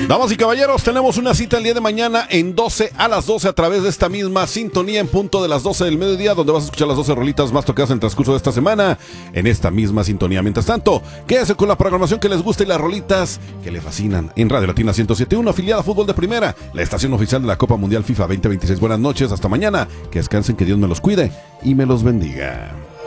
Damas y caballeros, tenemos una cita el día de mañana en 12 a las 12 a través de esta misma sintonía en punto de las 12 del mediodía, donde vas a escuchar las 12 rolitas más tocadas en el transcurso de esta semana en esta misma sintonía. Mientras tanto, quédese con la programación que les gusta y las rolitas que le fascinan en Radio Latina 107.1, afiliada a Fútbol de Primera, la estación oficial de la Copa Mundial FIFA 2026. Buenas noches, hasta mañana, que descansen, que Dios me los cuide y me los bendiga.